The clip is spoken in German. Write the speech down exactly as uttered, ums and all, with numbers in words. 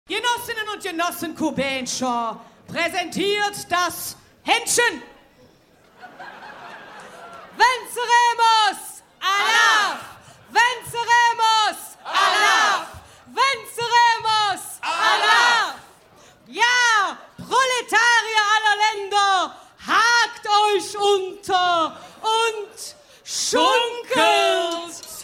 Genossinnen und Genossen Kubenscher präsentiert das Händchen. Venceremos! Allah! Venceremos! Allah! Venceremos! Allah! Ja, Proletarier aller Länder, hakt euch unter und schund